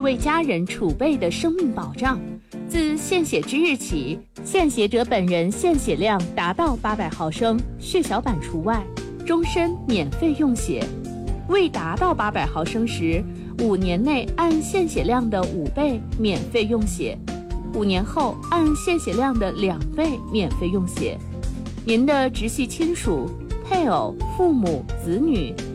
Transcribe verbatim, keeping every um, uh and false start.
为家人储备的生命保障。自献血之日起，献血者本人献血量达到八百毫升，血小板除外，终身免费用血。未达到八百毫升时，五年内按献血量的五倍免费用血，五年后按献血量的两倍免费用血。您的直系亲属、配偶、父母、子女